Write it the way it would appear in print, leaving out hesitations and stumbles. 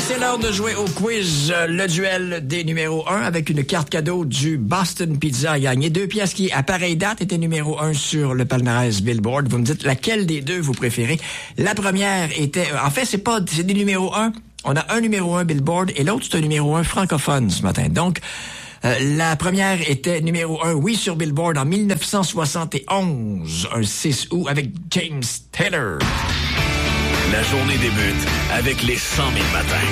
C'est l'heure de jouer au quiz, le duel des numéros 1 avec une carte cadeau du Boston Pizza à gagner. 2 pièces qui, à pareille date, étaient numéro 1 sur le palmarès Billboard. Vous me dites laquelle des deux vous préférez. La première était... En fait, c'est des numéros 1. On a un numéro 1 Billboard et l'autre, c'est un numéro 1 francophone ce matin. Donc, la première était numéro 1, oui, sur Billboard en 1971, un 6 août avec James Taylor. La journée débute avec les 100 000 matins.